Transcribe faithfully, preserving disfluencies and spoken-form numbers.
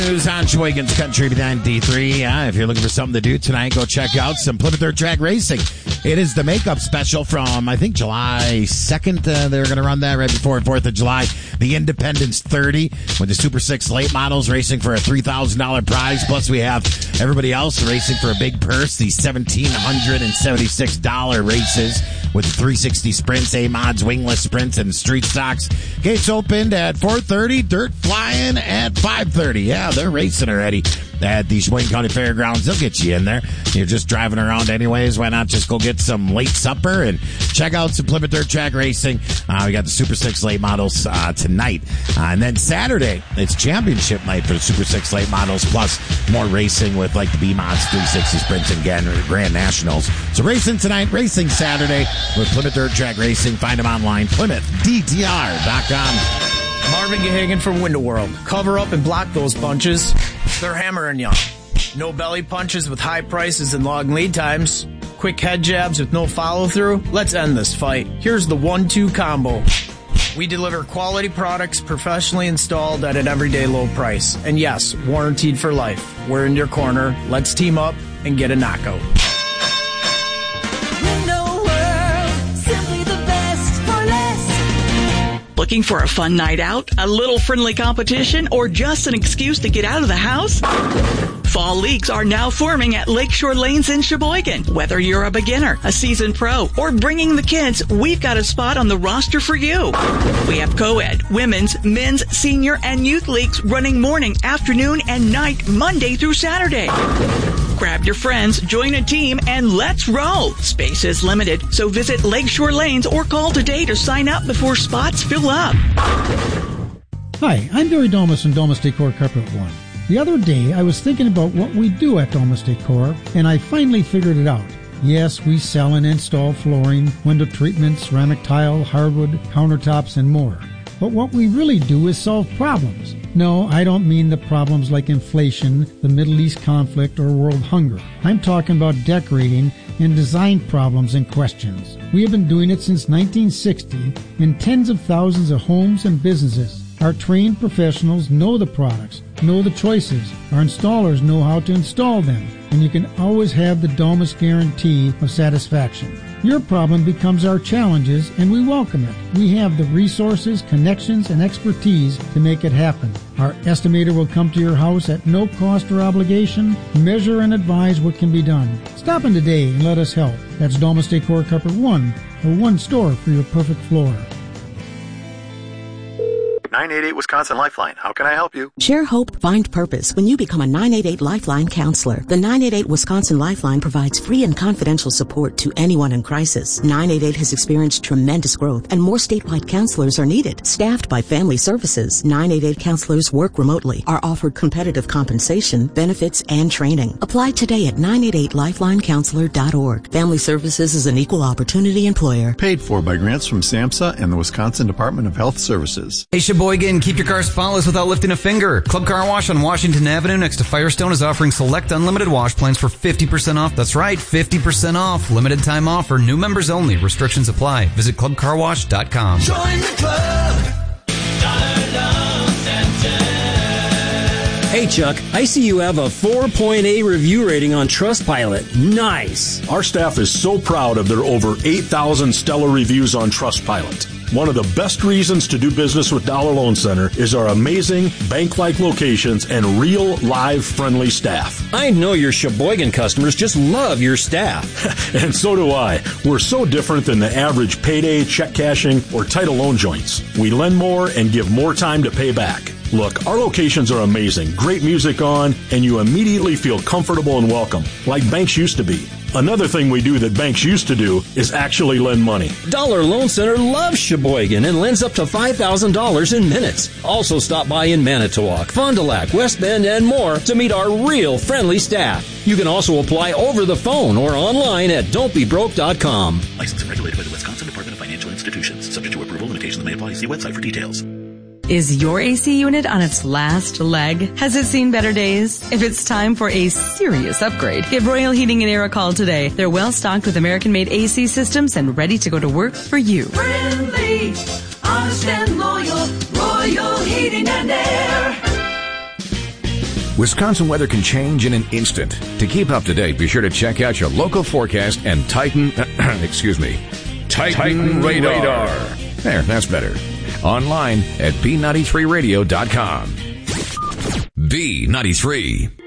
News on Sheboygan's Country ninety-three. Uh, if you're looking for something to do tonight, go check out some Plymouth Dirt Track Racing. It is the makeup special from, I think, July second. Uh, they're going to run that right before fourth of July. The Independence thirty with the Super six late models racing for a three thousand dollars prize. Plus, we have everybody else racing for a big purse. The one thousand seven hundred seventy-six dollars races with three sixty sprints, A-mods, wingless sprints, and street stocks. Gates opened at four thirty, dirt flying at five thirty. Yeah, they're racing already at the Sheboygan County Fairgrounds. They'll get you in there. You're just driving around anyways. Why not just go get some late supper and check out some Plymouth Dirt Track Racing. Uh, we got the Super six late models uh, tonight. Uh, and then Saturday, it's championship night for the Super six late models, plus more racing with like the B-mods, three sixty sprints, and Grand, Grand Nationals. So racing tonight, racing Saturday with Plymouth Dirt Track Racing. Find them online, Plymouth D T R dot com. Marvin Gahagan from Window World. Cover up and block those punches. They're hammering you. No belly punches with high prices and long lead times. Quick head jabs with no follow-through. Let's end this fight. Here's the one two combo. We deliver quality products professionally installed at an everyday low price. And yes, warranted for life. We're in your corner. Let's team up and get a knockout. Looking for a fun night out, a little friendly competition, or just an excuse to get out of the house? Fall leagues are now forming at Lakeshore Lanes in Sheboygan. Whether you're a beginner, a seasoned pro, or bringing the kids, we've got a spot on the roster for you. We have co-ed, women's, men's, senior, and youth leagues running morning, afternoon, and night, Monday through Saturday. Grab your friends, join a team, and let's roll. Space is limited, so visit Lakeshore Lanes or call today to sign up before spots fill up. Hi, I'm Barry Domus from Domus Decor Carpet One. The other day, I was thinking about what we do at Domus Decor, and I finally figured it out. Yes, we sell and install flooring, window treatments, ceramic tile, hardwood, countertops, and more. But what we really do is solve problems. No, I don't mean the problems like inflation, the Middle East conflict, or world hunger. I'm talking about decorating and design problems and questions. We have been doing it since nineteen sixty in tens of thousands of homes and businesses. Our trained professionals know the products, know the choices. Our installers know how to install them, and you can always have the Domus guarantee of satisfaction. Your problem becomes our challenges, and we welcome it. We have the resources, connections, and expertise to make it happen. Our estimator will come to your house at no cost or obligation, measure and advise what can be done. Stop in today and let us help. That's Domus Decor Carpet One, the one store for your perfect floor. nine eight eight Wisconsin Lifeline. How can I help you? Share hope, find purpose when you become a nine eight eight Lifeline counselor. The nine eight eight Wisconsin Lifeline provides free and confidential support to anyone in crisis. nine eight eight has experienced tremendous growth, and more statewide counselors are needed. Staffed by Family Services, nine eight eight counselors work remotely, are offered competitive compensation, benefits, and training. Apply today at nine eight eight lifeline counselor dot org. Family Services is an equal opportunity employer. Paid for by grants from SAMHSA and the Wisconsin Department of Health Services. Hey, Sheboygan, keep your car spotless without lifting a finger. Club Car Wash on Washington Avenue next to Firestone is offering select unlimited wash plans for fifty percent off. That's right, fifty percent off. Limited time offer. New members only. Restrictions apply. Visit club car wash dot com. Join the club. Hey, Chuck, I see you have a four point eight review rating on Trustpilot. Nice. Our staff is so proud of their over eight thousand stellar reviews on Trustpilot. One of the best reasons to do business with Dollar Loan Center is our amazing bank-like locations and real, live, friendly staff. I know your Sheboygan customers just love your staff. And so do I. We're so different than the average payday, check cashing, or title loan joints. We lend more and give more time to pay back. Look, our locations are amazing, great music on, and you immediately feel comfortable and welcome, like banks used to be. Another thing we do that banks used to do is actually lend money. Dollar Loan Center loves Sheboygan and lends up to five thousand dollars in minutes. Also stop by in Manitowoc, Fond du Lac, West Bend, and more to meet our real friendly staff. You can also apply over the phone or online at don't be broke dot com. Licensed and regulated by the Wisconsin Department of Financial Institutions. Subject to approval. Limitations may apply. See website for details. Is your A C unit on its last leg? Has it seen better days? If it's time for a serious upgrade, give Royal Heating and Air a call today. They're well stocked with American-made A C systems and ready to go to work for you. Friendly, honest and loyal, Royal Heating and Air. Wisconsin weather can change in an instant. To keep up to date, be sure to check out your local forecast and Titan, excuse me, Titan, Titan radar. radar. There, that's better. Online at B ninety-three radio dot com. B ninety-three.